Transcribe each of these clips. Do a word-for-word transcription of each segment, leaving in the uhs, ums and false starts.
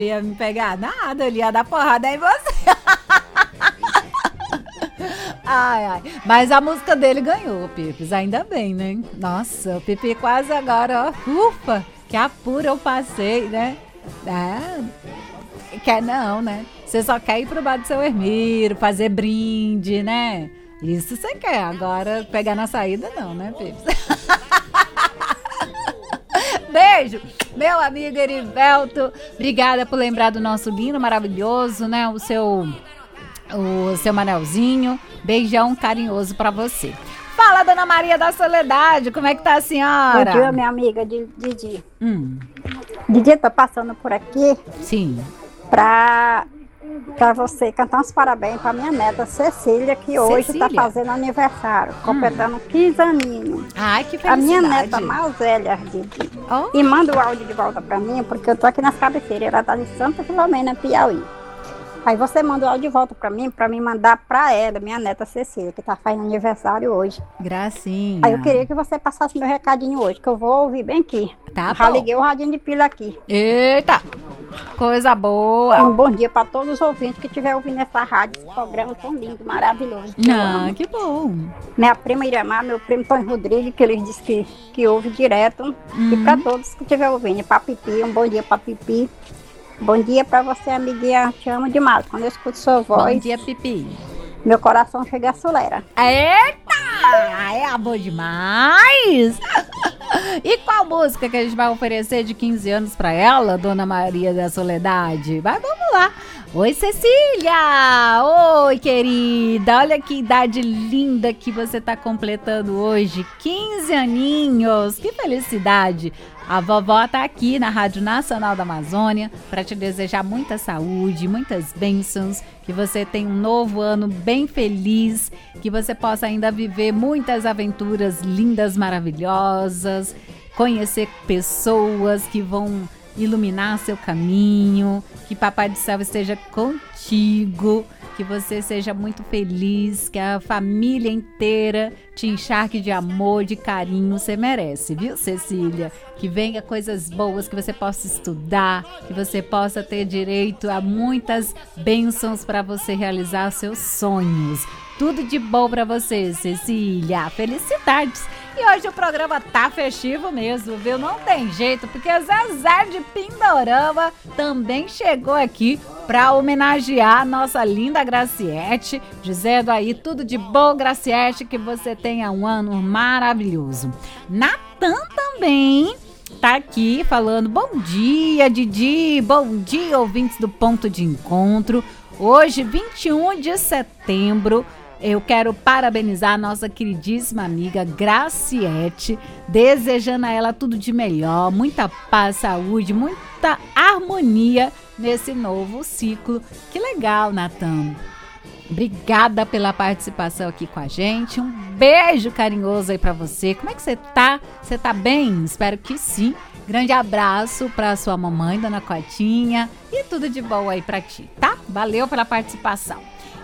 ia me pegar nada, ele ia dar porrada em você. Ai, ai. Mas a música dele ganhou, Pipes, ainda bem, né? Nossa, o Pipi quase agora, ó, ufa, que apura eu passei, né? É, quer não, né? Você só quer ir pro bar do seu Hermiro, fazer brinde, né? Isso você quer, agora pegar na saída não, né, Pipes? Beijo, meu amigo Erivelto, obrigada por lembrar do nosso lindo, maravilhoso, né? O seu... O seu Manelzinho, beijão carinhoso pra você. Fala, Dona Maria da Soledade, como é que tá a senhora? Bom dia, minha amiga Didi. Hum. Didi, tô passando por aqui. Sim. Pra, pra você cantar uns parabéns pra minha neta Cecília, que hoje Cecília? tá fazendo aniversário, completando hum. quinze aninhos. Ai, que A felicidade. minha neta mais velha, Didi. Oh. E manda o áudio de volta pra mim, porque eu tô aqui nas cabeceiras, ela tá em Santa Filomena, Piauí. Aí você manda o áudio de volta pra mim, pra mim mandar pra ela, minha neta Cecília, que tá fazendo aniversário hoje. Gracinha. Aí eu queria que você passasse meu recadinho hoje, que eu vou ouvir bem aqui. Tá Já bom. liguei o radinho de pilha aqui. Eita, coisa boa. Um bom dia pra todos os ouvintes que estiverem ouvindo essa rádio, esse programa tão lindo, maravilhoso. Ah, que bom. Minha prima Iremar, meu primo Tony Rodrigues, que eles dizem que, que ouve direto. Hum. E pra todos que estiverem ouvindo, pra Pipi, um bom dia pra Pipi. Bom dia pra você, amiguinha, te amo demais. Quando eu escuto sua voz, Bom dia, Pipi. meu coração chega a solera. Eita, é amor demais. E qual música que a gente vai oferecer de quinze anos pra ela, Dona Maria da Soledade? Mas vamos lá. Oi, Cecília! Oi, querida! Olha que idade linda que você tá completando hoje. quinze aninhos! Que felicidade! A vovó tá aqui na Rádio Nacional da Amazônia para te desejar muita saúde, muitas bênçãos, que você tenha um novo ano bem feliz, que você possa ainda viver muitas aventuras lindas, maravilhosas, conhecer pessoas que vão iluminar seu caminho, que Papai do Céu esteja contigo, que você seja muito feliz, que a família inteira te encharque de amor, de carinho, você merece, viu, Cecília? Que venha coisas boas, que você possa estudar, que você possa ter direito a muitas bênçãos para você realizar seus sonhos. Tudo de bom pra você, Cecília. Felicidades. E hoje o programa tá festivo mesmo, viu? Não tem jeito, porque Zezé de Pindorama também chegou aqui pra homenagear a nossa linda Graciete, dizendo aí tudo de bom, Graciete, que você tenha um ano maravilhoso. Natan também tá aqui falando bom dia, Didi, bom dia, ouvintes do Ponto de Encontro. Hoje, vinte e um de setembro, eu quero parabenizar a nossa queridíssima amiga Graciete, desejando a ela tudo de melhor, muita paz, saúde, muita harmonia nesse novo ciclo. Que legal, Natan. Obrigada pela participação aqui com a gente. Um beijo carinhoso aí pra você. Como é que você tá? Você tá bem? Espero que sim. Grande abraço pra sua mamãe, Dona Cotinha. E tudo de bom aí pra ti, tá? Valeu pela participação.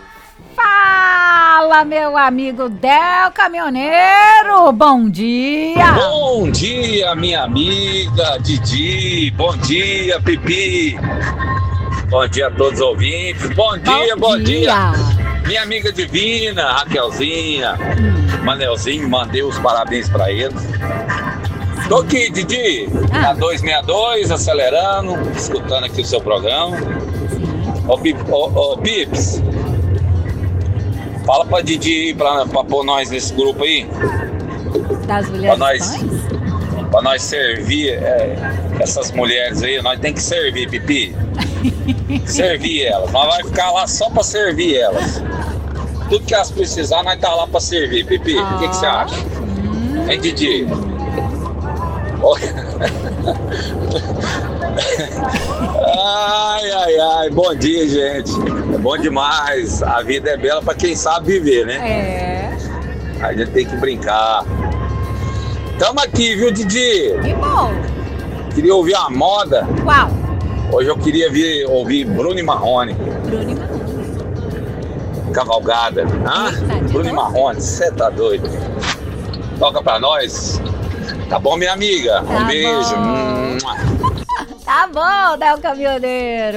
Fala, meu amigo Del Caminhoneiro, bom dia! Bom dia, minha amiga Didi, bom dia, Pipi, bom dia a todos os ouvintes, bom dia, bom, bom dia. dia, minha amiga divina, Raquelzinha, hum. Manelzinho, mandei os parabéns pra eles. Tô aqui, Didi, ah. na duzentos e sessenta e dois, acelerando, escutando aqui o seu programa. Ô, Pip, ô, ô, Pips, fala pra Didi pra, pra pôr nós nesse grupo aí. Das mulheres pra nós, pra nós servir é, essas mulheres aí, nós tem que servir, Pipi. Servir elas. Nós vai ficar lá só pra servir elas. Tudo que elas precisar, nós tá lá pra servir, Pipi. O que que você acha? Hum. Hein, Didi? Ai, ai, ai, bom dia, gente. É bom demais. A vida é bela pra quem sabe viver, né? É. A gente tem que brincar. Tamo aqui, viu, Didi? Que bom. Queria ouvir a moda. Qual? Hoje eu queria vir, ouvir Bruno e Marrone. Bruno e Marrone. Cavalgada. Hã? Bruno e Marrone, você tá doido? Toca pra nós. Tá bom, minha amiga? Um tá beijo. Bom. Tá bom, né, o caminhoneiro?